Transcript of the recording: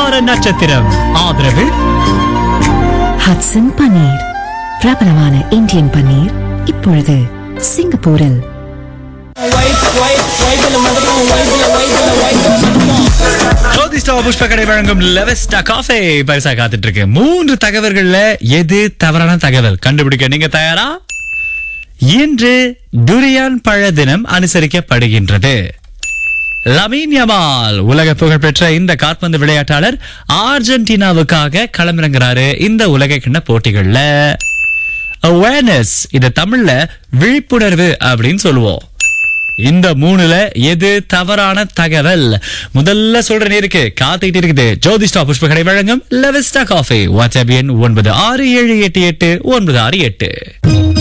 வார நட்சத்திரம். ஆதரவு ஹட்சன் பன்னீர், பிரபலமான இந்தியன் பன்னீர் இப்பொழுது சிங்கப்பூரில். ஜோதிஸ்டா புஷ்பக்கடை வழங்கும் லெவஸ்டா காஃபே பரிசா காத்துட்டு இருக்கு. 3 தகவல்கள்ல எது தவறான தகவல் கண்டுபிடிக்க நீங்க தயாரா? இன்று டுரியான் பழ தினம் அனுசரிக்கப்படுகின்றது. லமீன் யமால் உலக புகழ்பெற்ற இந்த கால்பந்து விளையாட்டாளர் அர்ஜென்டினாவுக்காக களமிறங்குறாரு இந்த உலக கிண்ண போட்டிகள்ல. அவேர்னஸ், இது தமிழ்ல விழிப்புணர்வு அப்படின்னு சொல்லுவோம். இந்த 3ல எது தவறான தகவல்? முதல்ல சொல்ற நேருக்கு காத்துக்கிட்டு இருக்குது ஜோதிஸ்டா புஷ்பக்கடை வழங்கும் லெவஸ்டா காஃபே. வாட்ஸ்அப் எண் 96788968.